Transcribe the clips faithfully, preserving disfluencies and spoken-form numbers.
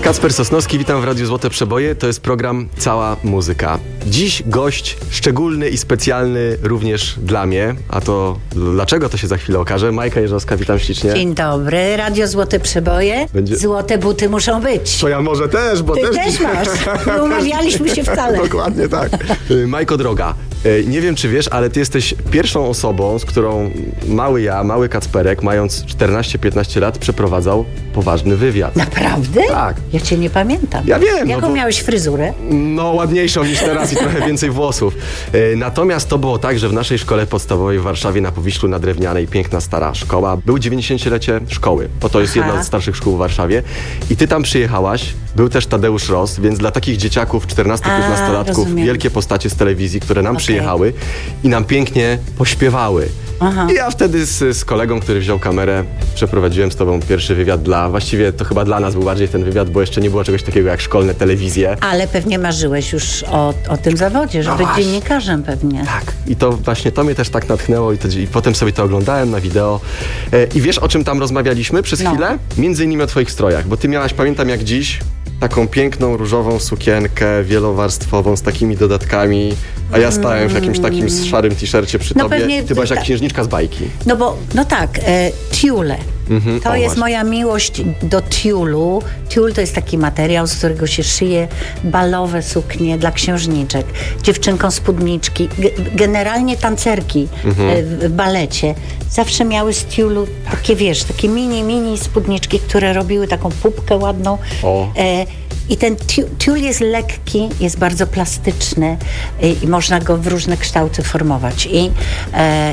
Kacper Sosnowski, witam w Radiu Złote Przeboje. To jest program Cała Muzyka. Dziś gość szczególny i specjalny również dla mnie. A to dlaczego, to się za chwilę okaże. Majka Jeżowska, witam ślicznie. Dzień dobry, Radio Złote Przeboje. Będzie... Złote buty muszą być. To ja może też, bo Ty też... też masz. Nie umawialiśmy się wcale. Dokładnie tak. Majko droga, nie wiem czy wiesz, ale ty jesteś pierwszą osobą, z którą mały ja, mały Kacperek, mając czternaście piętnaście lat, przeprowadzał poważny wywiad. Naprawdę? Tak. Ja cię nie pamiętam. Ja wiem. Jaką no bo... miałeś fryzurę? No ładniejszą niż teraz i trochę więcej włosów. Natomiast to było tak, że w naszej szkole podstawowej w Warszawie na Powiślu na Drewnianej, piękna stara szkoła, był dziewięćdziesięciolecie szkoły, bo to jest Aha. jedna z starszych szkół w Warszawie. I ty tam przyjechałaś, był też Tadeusz Ross, więc dla takich dzieciaków, czternasto-piętnastolatków, wielkie postacie z telewizji, które nam okay. przyjechały i nam pięknie pośpiewały. Aha. I ja wtedy z, z kolegą, który wziął kamerę, przeprowadziłem z tobą pierwszy wywiad dla, właściwie to chyba dla nas był bardziej ten wywiad, bo jeszcze nie było czegoś takiego jak szkolne telewizje. Ale pewnie marzyłeś już o, o tym zawodzie, żeby no być dziennikarzem pewnie. Tak. I to właśnie to mnie też tak natchnęło i, to, i potem sobie to oglądałem na wideo. E, I wiesz, o czym tam rozmawialiśmy przez no. chwilę? Między innymi o twoich strojach, bo ty miałaś, pamiętam jak dziś, taką piękną, różową sukienkę wielowarstwową z takimi dodatkami, a ja stałem w jakimś takim szarym t-shircie przy no tobie. Pewnie, ty byłaś jak ta... księżniczka z bajki. No bo, no tak, e, tiule. Mhm, to jest właśnie. Moja miłość do tiulu. Tiul to jest taki materiał, z którego się szyje balowe suknie dla księżniczek. Dziewczynkom spódniczki, G- generalnie tancerki mhm. e, w balecie zawsze miały z tiulu takie, wiesz, takie mini, mini spódniczki, które robiły taką pupkę ładną. O. E, I ten tiul jest lekki, jest bardzo plastyczny i, i można go w różne kształty formować. I, e,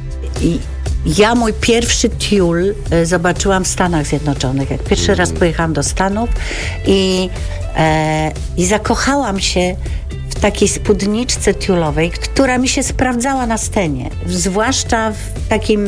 i ja mój pierwszy tiul e, zobaczyłam w Stanach Zjednoczonych. Jak pierwszy mm. raz pojechałam do Stanów i, e, i zakochałam się w takiej spódniczce tiulowej, która mi się sprawdzała na scenie. Zwłaszcza w takim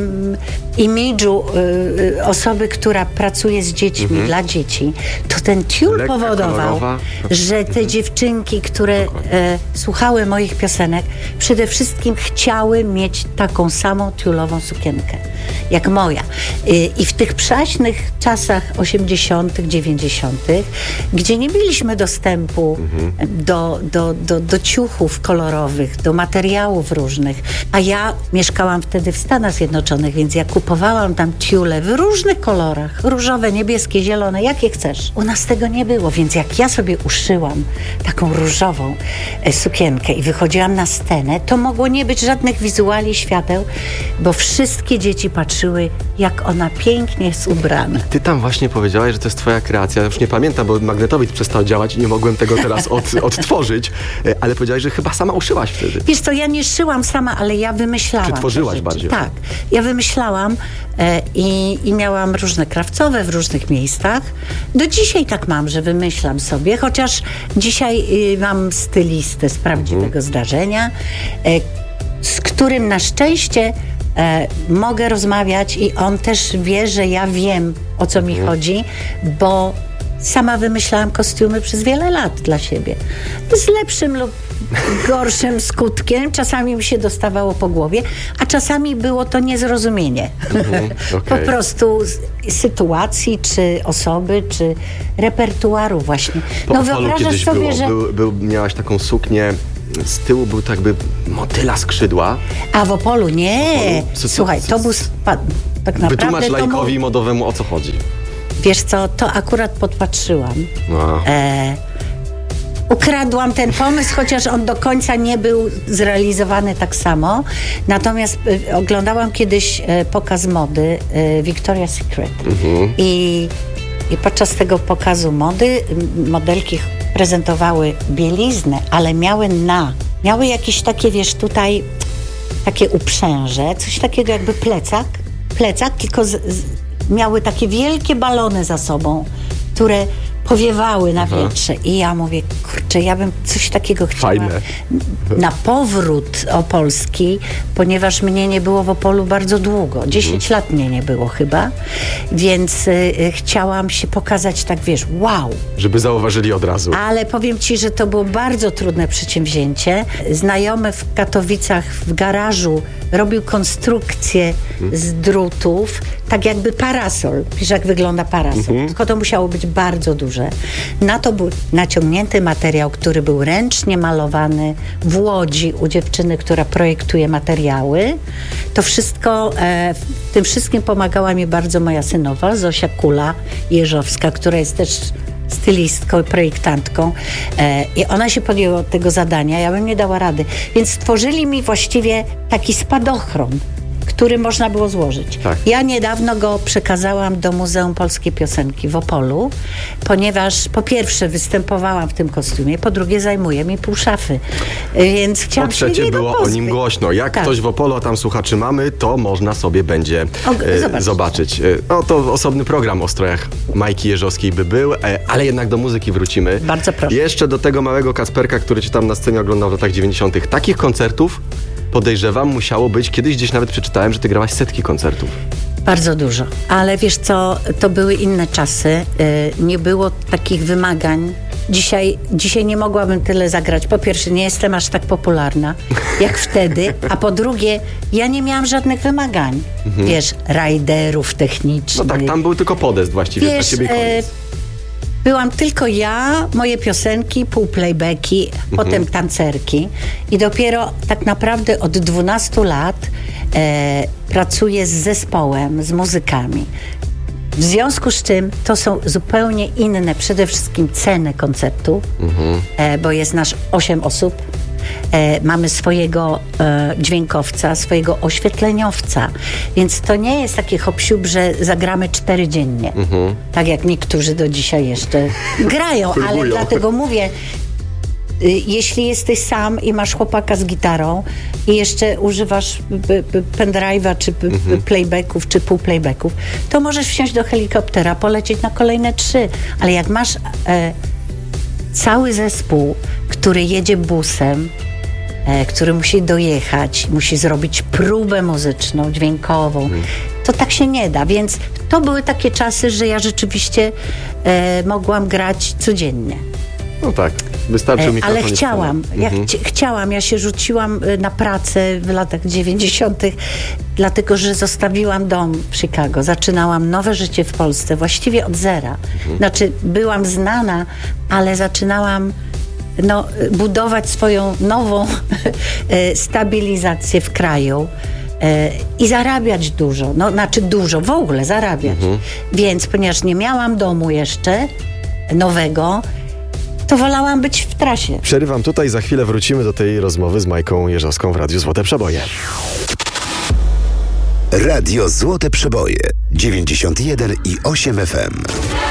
imidżu y, y, osoby, która pracuje z dziećmi, mm-hmm. dla dzieci. To ten tiul lekka, powodował, kolorowa. Że te mm-hmm. dziewczynki, które y, słuchały moich piosenek, przede wszystkim chciały mieć taką samą tiulową sukienkę, jak moja. Y, I w tych przaśnych czasach osiemdziesiątych, dziewięćdziesiątych, gdzie nie mieliśmy dostępu mm-hmm. do, do, do, do ciuchów kolorowych, do materiałów różnych, a ja mieszkałam wtedy w Stanach Zjednoczonych, więc ja kupowałam tam tiule w różnych kolorach, różowe, niebieskie, zielone, jakie chcesz. U nas tego nie było, więc jak ja sobie uszyłam taką różową e, sukienkę i wychodziłam na scenę, to mogło nie być żadnych wizuali, świateł, bo wszystkie dzieci patrzyły, jak ona pięknie jest ubrana. Ty tam właśnie powiedziałaś, że to jest twoja kreacja. Ja już nie pamiętam, bo magnetowid przestał działać i nie mogłem tego teraz od, odtworzyć, ale powiedziałaś, że chyba sama uszyłaś wtedy. Wiesz co, ja nie szyłam sama, ale ja wymyślałam. Czy tworzyłaś bardziej? Tak. Ja wymyślałam e, i, i miałam różne krawcowe w różnych miejscach. Do dzisiaj tak mam, że wymyślam sobie, chociaż dzisiaj y, mam stylistę z prawdziwego mhm. zdarzenia, e, z którym na szczęście e, mogę rozmawiać i on też wie, że ja wiem, o co mi mhm. chodzi, bo sama wymyślałam kostiumy przez wiele lat dla siebie. Z lepszym lub gorszym skutkiem. Czasami mi się dostawało po głowie, a czasami było to niezrozumienie. Mhm, okay. Po prostu sytuacji, czy osoby, czy repertuaru właśnie. Po no wyobrażasz sobie, było, że... Był, był, miałaś taką suknię, z tyłu był tak jakby motyla skrzydła. A w Opolu? Nie. W Opolu. Co, Słuchaj, co, co, to był... Spa... Tak naprawdę wytłumacz to laikowi mu... modowemu, o co chodzi. Wiesz co, to akurat podpatrzyłam. No. E, ukradłam ten pomysł, chociaż on do końca nie był zrealizowany tak samo. Natomiast e, oglądałam kiedyś e, pokaz mody e, Victoria's Secret. Mhm. I, I podczas tego pokazu mody modelki prezentowały bieliznę, ale miały na. Miały jakieś takie, wiesz, tutaj takie uprzęże, coś takiego jakby plecak. Plecak, tylko z, z, miały takie wielkie balony za sobą, które powiewały na wietrze. I ja mówię, kurczę, ja bym coś takiego chciała. Fajne. Na powrót opolski, ponieważ mnie nie było w Opolu bardzo długo. Dziesięć mhm. lat mnie nie było chyba. Więc y, chciałam się pokazać tak, wiesz, wow. Żeby zauważyli od razu. Ale powiem ci, że to było bardzo trudne przedsięwzięcie. Znajomy w Katowicach w garażu robił konstrukcję mhm. z drutów, tak jakby parasol. Wiesz, jak wygląda parasol. Mhm. Tylko to musiało być bardzo duże. Na to był naciągnięty materiał, który był ręcznie malowany w Łodzi u dziewczyny, która projektuje materiały. To wszystko, e, w tym wszystkim pomagała mi bardzo moja synowa, Zosia Kula-Jeżowska, która jest też stylistką i projektantką. E, I ona się podjęła tego zadania, ja bym nie dała rady. Więc stworzyli mi właściwie taki spadochron, który można było złożyć. Tak. Ja niedawno go przekazałam do Muzeum Polskiej Piosenki w Opolu, ponieważ po pierwsze występowałam w tym kostiumie, po drugie zajmuje mi pół szafy. Więc chciałam po trzecie się było pozbyć. O nim głośno. Jak tak. ktoś w Opolu, a tam słuchaczy mamy, to można sobie będzie e, zobaczyć. zobaczyć. E, no to osobny program o strojach Majki Jeżowskiej by był, e, ale jednak do muzyki wrócimy. Bardzo proszę. Jeszcze do tego małego Kacperka, który cię tam na scenie oglądał w latach dziewięćdziesiątych. Takich koncertów, podejrzewam, musiało być. Kiedyś gdzieś nawet przeczytałem, że ty grałaś setki koncertów. Bardzo dużo. Ale wiesz co, to były inne czasy. Nie było takich wymagań. Dzisiaj, dzisiaj nie mogłabym tyle zagrać. Po pierwsze, nie jestem aż tak popularna jak wtedy, a po drugie, ja nie miałam żadnych wymagań. Mhm. Wiesz, rajderów technicznych. No tak, tam był tylko podest właściwie. Wiesz, dla ciebie koniec. Byłam tylko ja, moje piosenki, półplaybacki, mhm. potem tancerki i dopiero tak naprawdę od dwunastu lat e, pracuję z zespołem, z muzykami. W związku z czym to są zupełnie inne przede wszystkim ceny koncertu, mhm. e, bo jest nasz osiem osób. E, mamy swojego e, dźwiękowca, swojego oświetleniowca, więc to nie jest taki hop-siup, że zagramy cztery dziennie, mhm. tak jak niektórzy do dzisiaj jeszcze grają, ale dlatego mówię, y, jeśli jesteś sam i masz chłopaka z gitarą i jeszcze używasz b- b- pendrive'a, czy b- mhm. playbacków, czy półplaybacków, to możesz wsiąść do helikoptera, polecieć na kolejne trzy, ale jak masz e, cały zespół, który jedzie busem, e, który musi dojechać, musi zrobić próbę muzyczną, dźwiękową, hmm. to tak się nie da. Więc to były takie czasy, że ja rzeczywiście e, mogłam grać codziennie. No tak, wystarczył mikrofon. Ale chciałam, ja mhm. ch- chciałam, ja się rzuciłam na pracę w latach dziewięćdziesiątych, dlatego, że zostawiłam dom w Chicago, zaczynałam nowe życie w Polsce, właściwie od zera. Mhm. Znaczy, byłam znana, ale zaczynałam no, budować swoją nową stabilizację w kraju i zarabiać dużo, no, znaczy dużo, w ogóle zarabiać. Mhm. Więc, ponieważ nie miałam domu jeszcze nowego, to wolałam być w trasie. Przerywam tutaj, za chwilę wrócimy do tej rozmowy z Majką Jeżowską w Radiu Złote Przeboje. Radio Złote Przeboje, dziewięćdziesiąt jeden i osiem F M.